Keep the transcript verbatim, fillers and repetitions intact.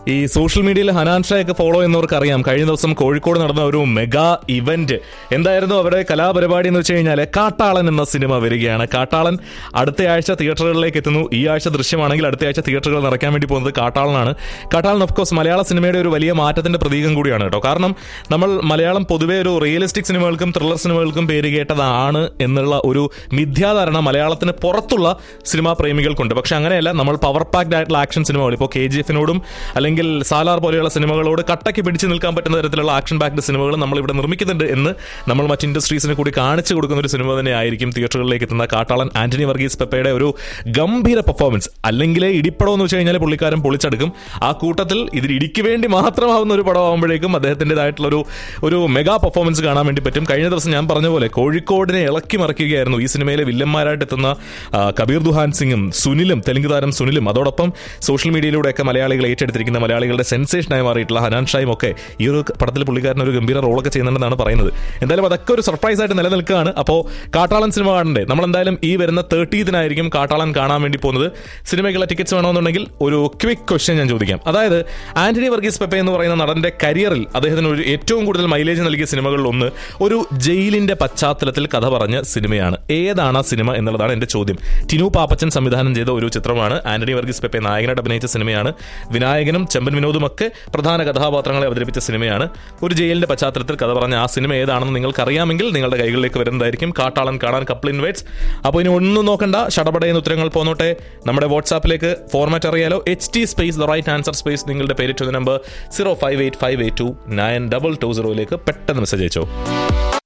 ഈ സോഷ്യൽ മീഡിയയിൽ ഹനാൻ ഷായൊക്കെ ഫോളോ ചെയ്യുന്നവർക്ക് അറിയാം, കഴിഞ്ഞ ദിവസം കോഴിക്കോട് നടന്ന ഒരു മെഗാ ഇവന്റ് എന്തായിരുന്നു അവരുടെ കലാപരിപാടി എന്ന് വെച്ച് കഴിഞ്ഞാൽ കാട്ടാളൻ എന്ന സിനിമ വരികയാണ്. കാട്ടാളൻ അടുത്ത ആഴ്ച തിയേറ്ററുകളിലേക്ക് എത്തുന്നു. ഈ ആഴ്ച ദൃശ്യമാണെങ്കിൽ അടുത്ത ആഴ്ച തിയേറ്ററുകൾ നിറയ്ക്കാൻ വേണ്ടി പോകുന്നത് കാട്ടാളനാണ്. കാട്ടാളൻ ഓഫ് കോഴ്സ് മലയാള സിനിമയുടെ ഒരു വലിയ മാറ്റത്തിന്റെ പ്രതീകം കൂടിയാണ് കേട്ടോ. കാരണം നമ്മൾ മലയാളം പൊതുവെ ഒരു റിയലിസ്റ്റിക് സിനിമകൾക്കും ത്രില്ലർ സിനിമകൾക്കും പേര് കേട്ടതാണ് എന്നുള്ള ഒരു മിഥ്യാധാരണ മലയാളത്തിന് പുറത്തുള്ള സിനിമാ പ്രേമികൾക്കുണ്ട്. പക്ഷെ അങ്ങനെയല്ല, നമ്മൾ പവർ പാക്ഡ് ആയിട്ടുള്ള ആക്ഷൻ സിനിമകൾ, ഇപ്പോൾ കെ ജി എഫിനോടും അല്ലെങ്കിൽ സാലാർ പോലെയുള്ള സിനിമകളോട് കട്ടയ്ക്ക് പിടിച്ചു നിൽക്കാൻ പറ്റുന്ന തരത്തിലുള്ള ആക്ഷൻ പാക്ഡ് സിനിമകൾ നമ്മൾ ഇവിടെ നിർമ്മിക്കുന്നുണ്ട് എന്ന് നമ്മൾ മറ്റ് ഇൻഡസ്ട്രീസിനെ കൂടി കാണിച്ചു കൊടുക്കുന്ന ഒരു സിനിമ തന്നെ ആയിരിക്കും തിയേറ്ററുകളിലേക്ക് എത്തുന്ന കാട്ടാളൻ. ആന്റണി വർഗീസ് പെപ്പയുടെ ഒരു ഗംഭീര പെർഫോമൻസ്, അല്ലെങ്കിൽ ഇടിപ്പടം എന്ന് വെച്ച് കഴിഞ്ഞാൽ പുള്ളിക്കാരൻ പൊളിച്ചെടുക്കും. ആ കൂട്ടത്തിൽ ഇതിൽ ഇടിക്ക് വേണ്ടി മാത്രമാവുന്ന ഒരു പടമാകുമ്പോഴേക്കും അദ്ദേഹത്തിൻ്റെതായിട്ടുള്ള ഒരു ഒരു മെഗാ പെർഫോമൻസ് കാണാൻ വേണ്ടി പറ്റും. കഴിഞ്ഞ ദിവസം ഞാൻ പറഞ്ഞ പോലെ കോഴിക്കോടിനെ ഇളക്കി മറിക്കുകയായിരുന്നു ഈ സിനിമയിലെ വില്ലന്മാരായിട്ട് എത്തുന്ന കബീർ ദുഹാൻ സിംഗും സുനിലും, തെലുങ്ക് താരം സുനിലും, അതോടൊപ്പം സോഷ്യൽ മീഡിയയിലൂടെയൊക്കെ മലയാളികൾ ഏറ്റെടുത്തിരിക്കുന്ന മലയാളികളുടെ സെൻസേഷനായി മാറിയിട്ടുള്ള ഹനാൻ ഷായും ഒക്കെ ഈ ഒരു പടത്തിൽ പുള്ളിക്കാരൻ ഒരു ഗംഭീര റോളൊക്കെ ചെയ്യുന്നുണ്ടെന്നാണ് പറയുന്നത്. എന്തായാലും അതൊക്കെ ഒരു സർപ്രൈസ് ആയിട്ട് നിലനിൽക്കുകയാണ്. അപ്പോൾ കാട്ടാളൻ സിനിമ കാണണ്ടേ? നമ്മളെന്തായാലും ഈ വരുന്ന തേർട്ടീതിനായിരിക്കും കാട്ടാളൻ കാണാൻ വേണ്ടി പോകുന്നത്. സിനിമയ്ക്കുള്ള ടിക്കറ്റ്സ് വേണമെന്നുണ്ടെങ്കിൽ ഒരു ക്വിക്ക് ക്വസ്റ്റ്യൻ ഞാൻ ചോദിക്കാം. അതായത് ആന്റണി വർഗീസ് പെപ്പെ എന്ന് പറയുന്ന നടന്റെ കരിയറിൽ അദ്ദേഹത്തിന് ഒരു ഏറ്റവും കൂടുതൽ മൈലേജ് നൽകിയ സിനിമകളിൽ ഒന്ന് ഒരു ജയിലിന്റെ പശ്ചാത്തലത്തിൽ കഥ പറഞ്ഞ സിനിമയാണ്. ഏതാണ് ആ സിനിമ എന്നുള്ളതാണ് എന്റെ ചോദ്യം. ടിനു പാപ്പച്ചൻ സംവിധാനം ചെയ്ത ഒരു ചിത്രമാണ്. ആന്റണി വർഗീസ് പെപ്പെ നായകനായിട്ട് അഭിനയിച്ച സിനിമയാണ്. വിനായകനും ചെമ്പൻ വിനോദും ഒക്കെ പ്രധാന കഥാപാത്രങ്ങളെ അവതരിപ്പിച്ച സിനിമയാണ്. ഒരു ജയിലിന്റെ പശ്ചാത്തലത്തിൽ കഥ പറഞ്ഞ ആ സിനിമ ഏതാണെന്ന് നിങ്ങൾക്ക് അറിയാമെങ്കിൽ നിങ്ങളുടെ കൈകളിലേക്ക് വരുന്നതായിരിക്കും. കാട്ടാളൻ കാണാൻ കപ്പിൾ ഇൻവൈറ്റ്സ്. അപ്പോൾ ഇനി ഒന്നും നോക്കണ്ട, ഷടപടയെന്ന് ഉത്തരങ്ങൾ പോന്നോട്ടെ. നമ്മുടെ വാട്സാപ്പിലേക്ക് ഫോർമാറ്റ് അറിയാലോ, H T space the right answer space നിങ്ങളുടെ പേര് to number zero five eight five eight to nine double two സീറോയിലേക്ക് പെട്ടെന്ന് മെസ്സേജ് അയച്ചോ.